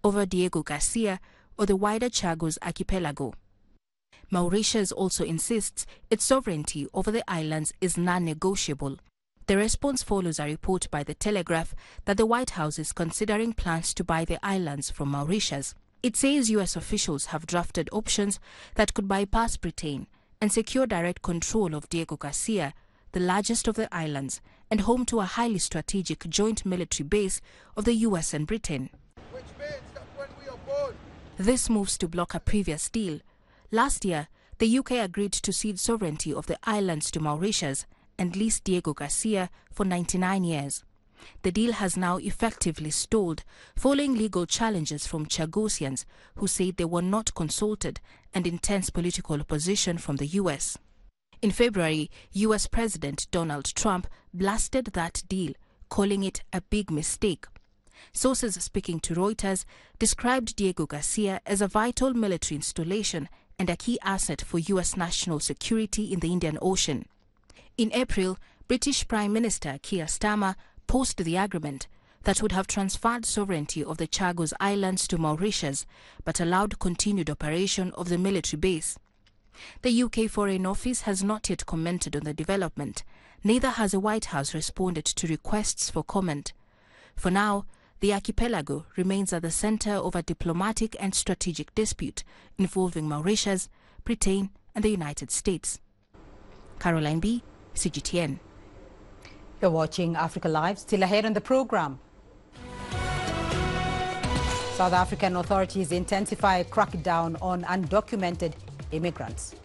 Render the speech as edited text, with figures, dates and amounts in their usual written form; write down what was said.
over Diego Garcia or the wider Chagos archipelago. Mauritius also insists its sovereignty over the islands is non-negotiable. The response follows a report by The Telegraph that the White House is considering plans to buy the islands from Mauritius. It says U.S. officials have drafted options that could bypass Britain and secure direct control of Diego Garcia, the largest of the islands, and home to a highly strategic joint military base of the U.S. and Britain. Which means that when we are born... This moves to block a previous deal. Last year, the UK agreed to cede sovereignty of the islands to Mauritius and lease Diego Garcia for 99 years. The deal has now effectively stalled following legal challenges from Chagosians who said they were not consulted and intense political opposition from the US. In February, US President Donald Trump blasted that deal, calling it a big mistake. Sources speaking to Reuters described Diego Garcia as a vital military installation and a key asset for US national security in the Indian Ocean. In April, British Prime Minister Keir Starmer opposed the agreement that would have transferred sovereignty of the Chagos Islands to Mauritius but allowed continued operation of the military base. The UK Foreign Office has not yet commented on the development. Neither has the White House responded to requests for comment. For now, the archipelago remains at the center of a diplomatic and strategic dispute involving Mauritius, Britain and the United States. Caroline B., CGTN. You're watching Africa Live. Still ahead on the program. South African authorities intensify crackdown on undocumented immigrants.